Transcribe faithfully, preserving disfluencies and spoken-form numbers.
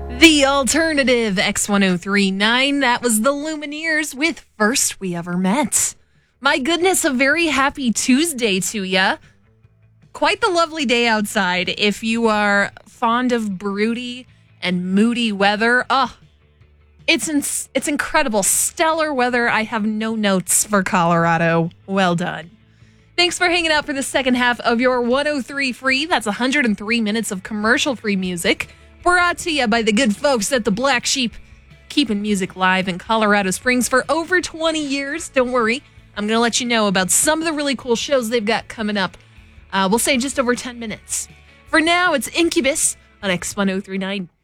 The alternative X ten thirty-nine, that was the Lumineers with First We Ever Met. My goodness, a very happy Tuesday to ya. Quite the lovely day outside. If you are fond of broody and moody weather, oh, it's in, it's incredible. Stellar weather. I have no notes for Colorado. Well done. Thanks for hanging out for the second half of your one oh three Free. That's one hundred three minutes of commercial-free music. Brought to you by the good folks at the Black Sheep, keeping music live in Colorado Springs for over twenty years. Don't worry, I'm going to let you know about some of the really cool shows they've got coming up. Uh, we'll say just over ten minutes. For now, it's Incubus on X ten thirty-nine.